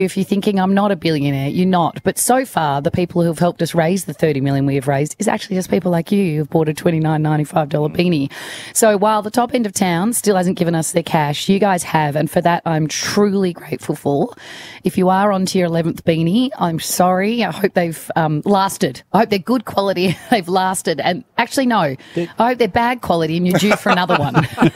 If you're thinking I'm not a billionaire, you're not. But so far, the people who've helped us raise the $30 million we have raised is actually just people like you who've bought a $29.95 beanie. So while the top end of town still hasn't given us their cash, you guys have, and for that I'm truly grateful for. If you are onto your 11th beanie, I'm sorry. I hope they've lasted. I hope they're good quality. They've lasted. And actually, no. I hope they're bad quality and you're due for another one.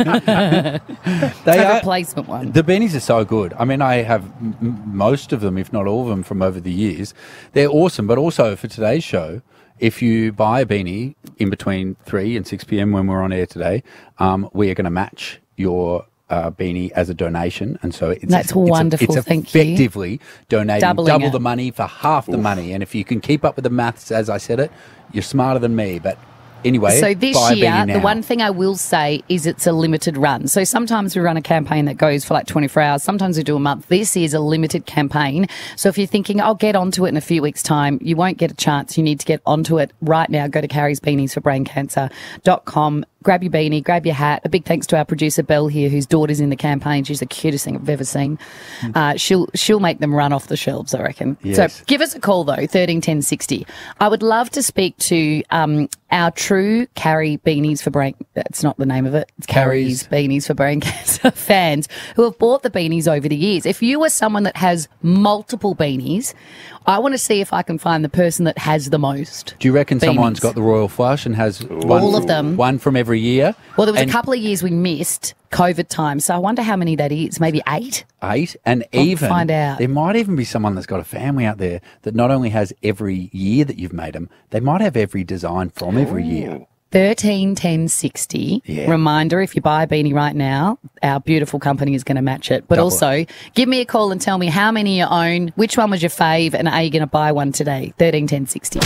A replacement one. The beanies are so good. I mean, I have most of them, if not all of them, from over the years. They're awesome, but also for today's show, if you buy a beanie in between 3 and 6 p.m. when we're on air today, we are going to match your beanie as a donation, and so that's wonderful. It's effectively donating double the money for half the money. And if you can keep up with the maths as I said it, you're smarter than me. But anyway, so this year, the one thing I will say is it's a limited run. So sometimes we run a campaign that goes for like 24 hours. Sometimes we do a month. This is a limited campaign. So if you're thinking, I'll get onto it in a few weeks' time, you won't get a chance. You need to get onto it right now. Go to carriesbeaniesforbraincancer.com. Grab your beanie, grab your hat. A big thanks to our producer, Belle, here, whose daughter's in the campaign. She's the cutest thing I've ever seen. She'll make them run off the shelves, I reckon. Yes. So give us a call, though, 131060. I would love to speak to our true Carrie Beanies for Brain... That's not the name of it. It's Carrie's Beanies for Brain Cancer fans who have bought the beanies over the years. If you are someone that has multiple beanies, I want to see if I can find the person that has the most. Do you reckon beanies. Someone's got the Royal Flush and has all of them? One from every year? Well, there was a couple of years we missed COVID time, so I wonder how many that is. Maybe 8? 8? And I'll find out. There might even be someone that's got a family out there that not only has every year that you've made them, they might have every design from every year. 131060. Yeah. Reminder, if you buy a beanie right now, our beautiful company is going to match it. But also, give me a call and tell me how many you own, which one was your fave, and are you going to buy one today? 131060.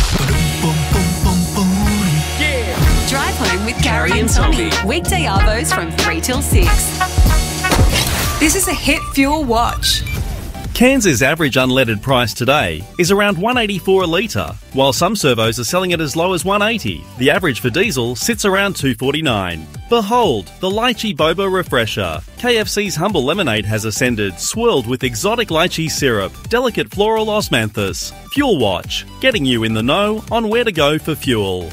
Drive home with Carrie and Tommy. Weekday arvos from 3 till 6. This is a Hit Fuel Watch. Cairns' average unleaded price today is around $1.84 a litre, while some servos are selling it as low as $1.80. The average for diesel sits around $2.49. Behold, the Lychee Boba Refresher. KFC's Humble Lemonade has ascended, swirled with exotic lychee syrup, delicate floral osmanthus. Fuel Watch, getting you in the know on where to go for fuel.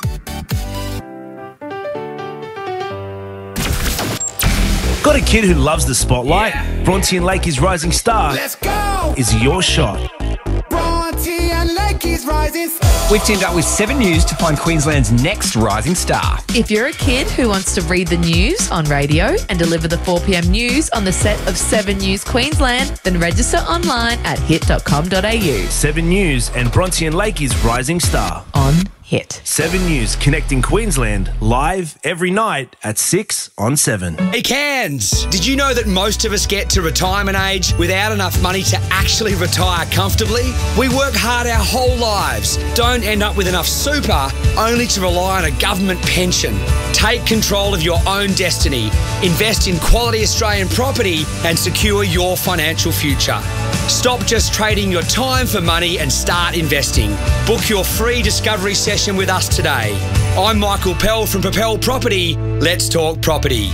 Got a kid who loves the spotlight? Yeah. Bronte and Lakey's Rising Star is your shot. Bronte and Lakey's Rising Star. We've teamed up with 7 News to find Queensland's next rising star. If you're a kid who wants to read the news on radio and deliver the 4 p.m. news on the set of 7 News Queensland, then register online at hit.com.au. 7 News and Bronte and Lakey's Rising Star. On Hit. 7 News connecting Queensland live every night at 6 on 7. Hey Cairns, did you know that most of us get to retirement age without enough money to actually retire comfortably? We work hard our whole lives, don't end up with enough super, only to rely on a government pension. Take control of your own destiny, invest in quality Australian property and secure your financial future. Stop just trading your time for money and start investing. Book your free discovery session with us today. I'm Michael Pell from Propel Property. Let's talk property.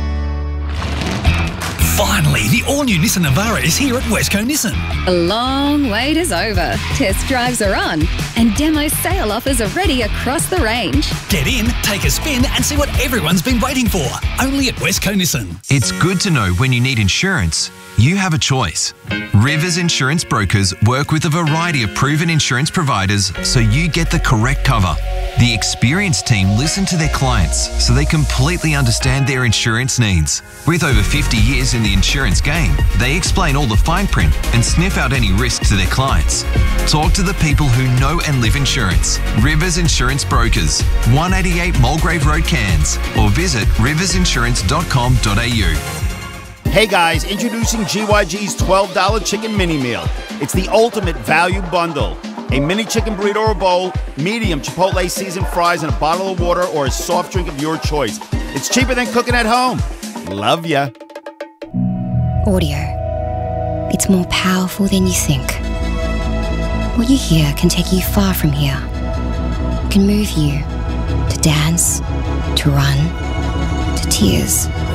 Finally, the all-new Nissan Navara is here at Westco Nissan. A long wait is over. Test drives are on and demo sale offers are ready across the range. Get in, take a spin and see what everyone's been waiting for. Only at Westco Nissan. It's good to know when you need insurance, you have a choice. Rivers Insurance Brokers work with a variety of proven insurance providers so you get the correct cover. The experienced team listen to their clients so they completely understand their insurance needs. With over 50 years in the insurance game, they explain all the fine print and sniff out any risk to their clients. Talk to the people who know and live insurance. Rivers Insurance Brokers, 188 Mulgrave Road, Cairns, or visit riversinsurance.com.au. Hey guys, introducing GYG's $12 chicken mini meal. It's the ultimate value bundle. A mini chicken burrito or bowl, medium Chipotle seasoned fries, and a bottle of water or a soft drink of your choice. It's cheaper than cooking at home. Love ya. Audio. It's more powerful than you think. What you hear can take you far from here. It can move you to dance, to run, to tears.